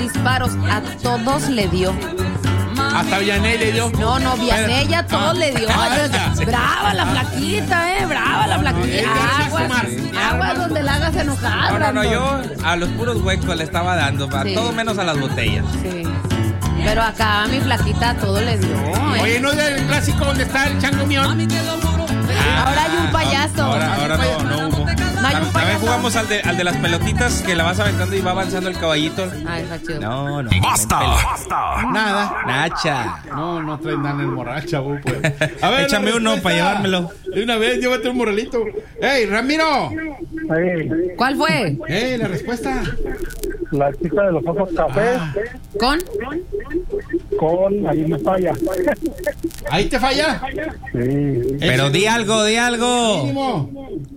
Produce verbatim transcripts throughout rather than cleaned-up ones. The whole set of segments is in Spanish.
disparos. A todos le dio. Hasta Vianey le dio. No, no, Vianey a todos ah, le dio. Ah, brava la flaquita, eh. Brava la flaquita. Aguas, aguas donde la hagas enojar. No, no, no, yo a los puros huecos le estaba dando. A sí. todo menos a las botellas. Sí. Pero acá a mi flaquita a todo le dio. ¿eh? Oye, ¿no es el clásico donde está el chango mión? Ah, ahora hay un payaso. Ahora, ahora no, no hubo. No hay un También jugamos al de, al de las pelotitas que la vas aventando y va avanzando el caballito. Ah, está chido. No, no. ¡Basta! ¡Basta! Nada. Nacha. No, no traen nada en el morral, chavo, pues. A ver, échame uno para llevármelo. De una vez, llévate un morralito. ¡Ey, Ramiro! Hey. ¿Cuál fue? ¡Ey, la respuesta! La chica de los ojos cafés. Ah. ¿Con? Con, ahí me falla. ¿Ahí te falla? Sí. Pero di algo, di algo. Mínimo.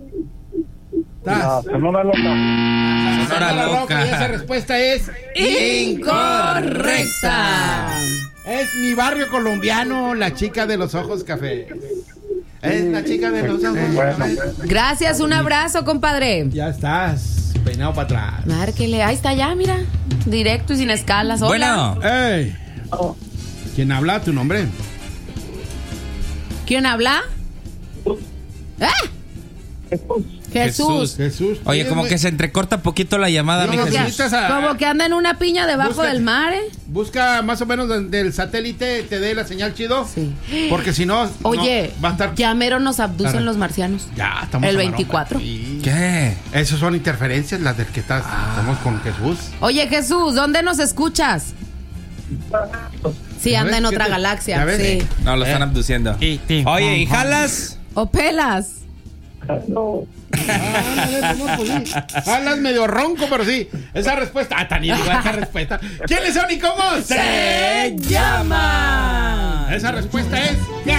La Sonora Loca. Sonora Loca. Y esa respuesta es incorrecta. Es Mi Barrio Colombiano, la chica de los ojos cafés. Es la chica de los ojos cafés. Gracias, un abrazo, compadre. Ya estás peinado para atrás. Márquele, ahí está ya, mira. Directo y sin escalas. Hola. Bueno. Ey. ¿Quién habla? ¿Tu nombre? ¿Quién habla? ¿Eh? Jesús. Jesús. Jesús. Oye, como que se entrecorta poquito la llamada, mi Jesús. A... Como que anda en una piña debajo busca, del mar, ¿eh? Busca más o menos del satélite, te dé la señal chido. Sí. Porque si no, oye, no, va a estar... ya mero nos abducen Arre. los marcianos. Ya, estamos el veinticuatro. ¿Qué? Esos son interferencias, las del que estás, ah. estamos con Jesús. Oye, Jesús, ¿dónde nos escuchas? Sí, anda en otra galaxia. Sí. No, lo están eh. abduciendo. Sí, sí. Oye, ¿y jalas? ¿O pelas? No. Hablas medio ronco, pero sí. Esa respuesta. Ah, tan igual esa respuesta. ¿Quiénes son y cómo se llama? Esa respuesta es